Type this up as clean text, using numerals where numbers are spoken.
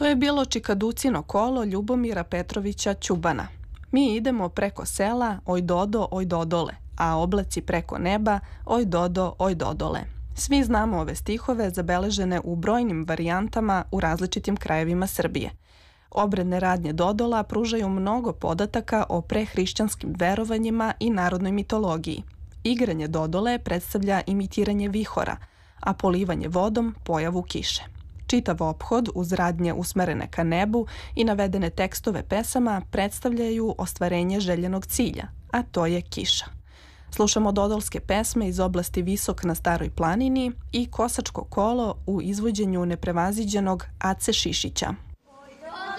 To je bilo Čikaducino kolo Ljubomira Petrovića Ćubana. Mi idemo preko sela, oj dodo, oj dodole, a oblaci preko neba, oj dodo, oj dodole. Svi znamo ove stihove zabeležene u brojnim varijantama u različitim krajevima Srbije. Obredne radnje dodola pružaju mnogo podataka o prehrišćanskim verovanjima i narodnoj mitologiji. Igranje dodole predstavlja imitiranje vihora, a polivanje vodom pojavu kiše. Čitav ophod uz radnje usmerene ka nebu i navedene tekstove pesama predstavljaju ostvarenje željenog cilja, a to je kiša. Slušamo dodolske pesme iz oblasti Visok na Staroj planini i Kosačko kolo u izvođenju neprevaziđenog Ace Šišića.